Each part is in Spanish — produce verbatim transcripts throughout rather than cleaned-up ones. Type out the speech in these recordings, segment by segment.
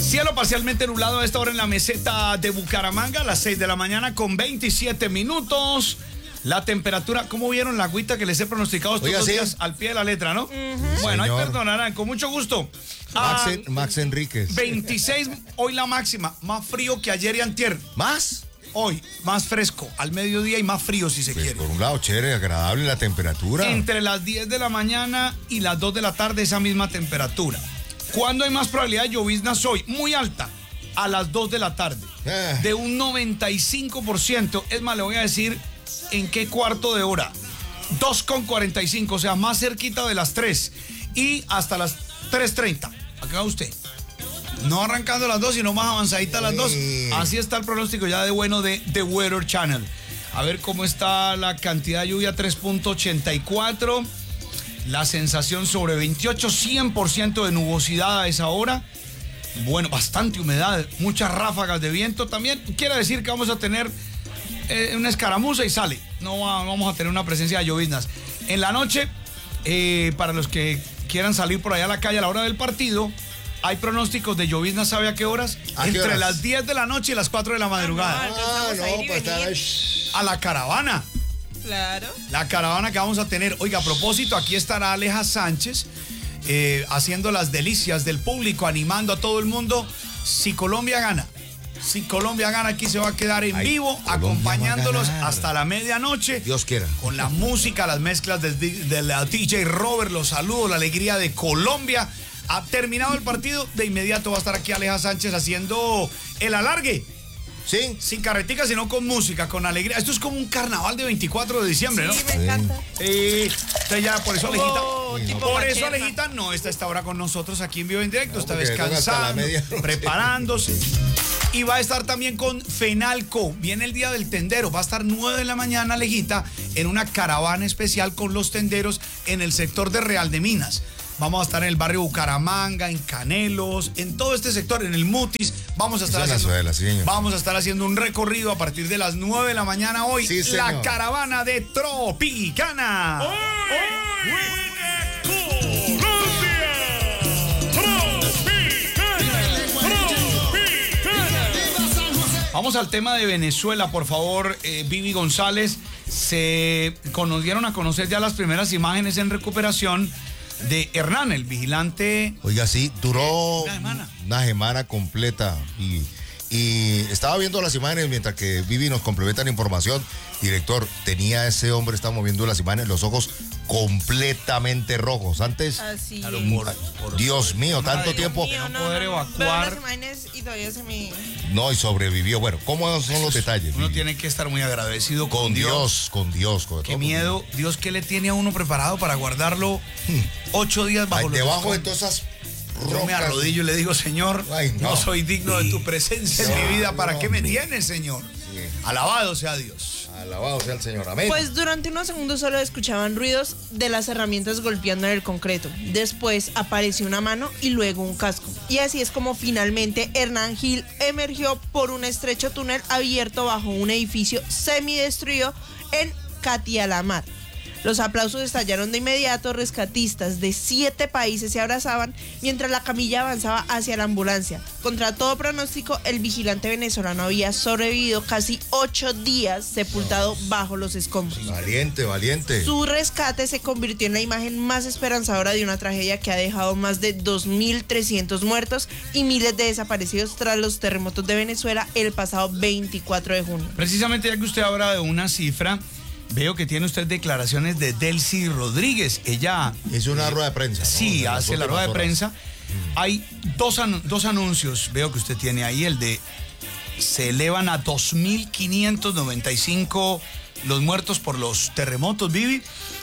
Cielo parcialmente nublado a esta hora en la meseta de Bucaramanga, a las seis de la mañana con veintisiete minutos. La temperatura, ¿cómo vieron la agüita que les he pronosticado estos Oiga, dos sí. días al pie de la letra, no? Uh-huh. Bueno, ahí Señor. perdonarán, con mucho gusto. Max, Ah, en- Max Enríquez. veintiséis, hoy la máxima, más frío que ayer y antier. ¿Más? Hoy, más fresco, al mediodía y más frío si se Pues quiere. por un lado, chévere, agradable la temperatura. Entre las diez de la mañana y las dos de la tarde esa misma temperatura. ¿Cuándo hay más probabilidad de lloviznas hoy? Muy alta, a las dos de la tarde. Ah. De un noventa y cinco por ciento. Es más, le voy a decir en qué cuarto de hora. dos con cuarenta y cinco, o sea, más cerquita de las tres. Y hasta las tres treinta. Acá usted. No arrancando a las dos, sino más avanzadita a las dos. Sí. Así está el pronóstico ya de bueno de The Weather Channel. A ver cómo está la cantidad de lluvia, tres punto ochenta y cuatro. La sensación sobre veintiocho, cien por ciento de nubosidad a esa hora. Bueno, bastante humedad, muchas ráfagas de viento. También quiere decir que vamos a tener eh, una escaramuza y sale. No va- vamos a tener una presencia de lloviznas. En la noche, eh, para los que quieran salir por allá a la calle a la hora del partido, hay pronósticos de lloviznas, ¿sabe a qué horas? ¿A qué Entre horas? las diez de la noche y las cuatro de la madrugada. Ah, Alcanzamos a ir no, y pues está... venir. Shh. A la caravana. Claro. La caravana que vamos a tener. Oiga, a propósito, aquí estará Aleja Sánchez eh, haciendo las delicias del público, animando a todo el mundo. Si Colombia gana, si Colombia gana, aquí se va a quedar en Ay, vivo, Colombia acompañándolos va a ganar. hasta la medianoche. Dios quiera. Con la música, las mezclas del D- de la D J Robert, los saludos, la alegría de Colombia. Ha terminado el partido, de inmediato va a estar aquí Aleja Sánchez haciendo el alargue. ¿Sí? Sin carretica, sino con música, con alegría. Esto es como un carnaval de veinticuatro de diciembre, ¿no? Sí, me encanta. Sí, usted ya, por eso Alejita. Oh, tipo Por eso Pacherna. Alejita no está esta hora con nosotros aquí en vivo en directo, No, está porque toca hasta la descansando, medianoche. preparándose. Y va a estar también con Fenalco. Viene el día del tendero. Va a estar nueve de la mañana, Alejita, en una caravana especial con los tenderos en el sector de Real de Minas. Vamos a estar en el barrio Bucaramanga, en Canelos, en todo este sector, en el Mutis. Vamos a estar Eso es haciendo, Venezuela, sí, señor. vamos a estar haciendo un recorrido a partir de las nueve de la mañana hoy. Sí, la señor. caravana de Tropicana. Vamos al tema de Venezuela, por favor, eh, Vivi González. Se conocieron a conocer ya las primeras imágenes en recuperación de Hernán, el vigilante. Oiga, sí, duró Una semana. una semana completa y, y estaba viendo las imágenes mientras que Vivi nos complementa la información. Director, tenía ese hombre, estamos viendo las imágenes, los ojos completamente rojos. Antes, Así Claro, es. por- por- Dios mío, tanto Madre tiempo, mía. Mío, no poder Veo evacuar. las imágenes y todavía se me... no, y sobrevivió. Bueno, ¿cómo son los detalles? Uno Vivi? tiene que estar muy agradecido con, Con Dios. Dios, con Dios. Con Qué todo. miedo. Dios, ¿qué le tiene a uno preparado para guardarlo ocho días bajo Ay, los debajo de escombros? todas esas Yo me rocas. arrodillo y le digo, Señor, Ay, no. no. soy digno de tu presencia en No, mi vida. ¿Para no, qué me hombre. tienes, Señor? Sí. Alabado sea Dios. Alabado sea el Señor, amén. Pues durante unos segundos solo escuchaban ruidos de las herramientas golpeando en el concreto. Después apareció una mano y luego un casco. Y así es como finalmente Hernán Gil emergió por un estrecho túnel abierto bajo un edificio semidestruido en Catialamar. Los aplausos estallaron de inmediato, rescatistas de siete países se abrazaban mientras la camilla avanzaba hacia la ambulancia. Contra todo pronóstico, el vigilante venezolano había sobrevivido casi ocho días sepultado bajo los escombros. Valiente, valiente. Su rescate se convirtió en la imagen más esperanzadora de una tragedia que ha dejado más de dos mil trescientos muertos y miles de desaparecidos tras los terremotos de Venezuela el pasado veinticuatro de junio. Precisamente ya que usted habla de una cifra, veo que tiene usted declaraciones de Delcy Rodríguez. Ella Hizo una rueda de prensa. ¿no? sí En las hace la últimas rueda de horas. prensa. Hay dos, anu- dos anuncios, veo que usted tiene ahí, el de se elevan a dos mil quinientos noventa y cinco los muertos por los terremotos, Vivi.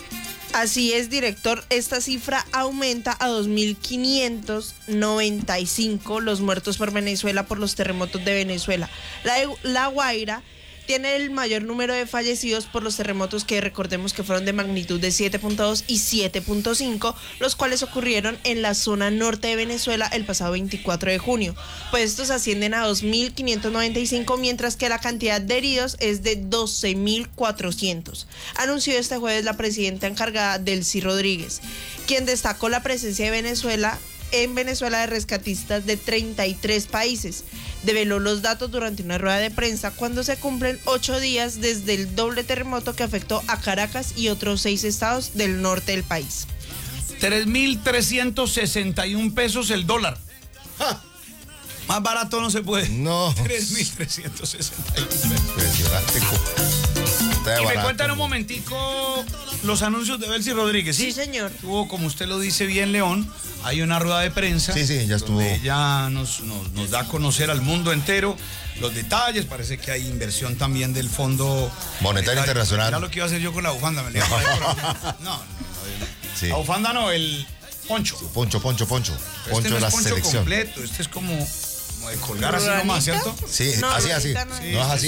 Así es, director, esta cifra aumenta a dos mil quinientos noventa y cinco los muertos por Venezuela por los terremotos de Venezuela. La, la Guaira tiene el mayor número de fallecidos por los terremotos, que recordemos que fueron de magnitud de siete punto dos y siete punto cinco, los cuales ocurrieron en la zona norte de Venezuela el pasado veinticuatro de junio. Pues estos ascienden a dos mil quinientos noventa y cinco, mientras que la cantidad de heridos es de doce mil cuatrocientos. Anunció este jueves la presidenta encargada, Delcy Rodríguez, quien destacó la presencia de Venezuela en Venezuela de rescatistas de treinta y tres países. Develó los datos durante una rueda de prensa cuando se cumplen ocho días desde el doble terremoto que afectó a Caracas y otros seis estados del norte del país. tres mil trescientos sesenta y un pesos el dólar. ¡Ja! Más barato no se puede. No. tres mil trescientos sesenta y un pesos. Impresionante. Está de Y me barato. cuentan un momentico los anuncios de Belsi Rodríguez, ¿sí? Sí, señor. Tuvo, como usted lo dice bien, León, hay una rueda de prensa. Sí, sí, ya estuvo. Donde ella nos, nos, nos da a conocer al mundo entero los detalles. Parece que hay inversión también del Fondo Monetario Internacional. Mira lo que iba a hacer yo con la bufanda. Me le iba a poner por- no, no, no, Sí. La bufanda no, el poncho. Poncho, poncho, poncho. Pero Poncho este no de la es poncho selección. completo, este es como, como de colgar así nomás, ¿Ruanita? ¿cierto? Sí, No, así, así. ruanita no No es así.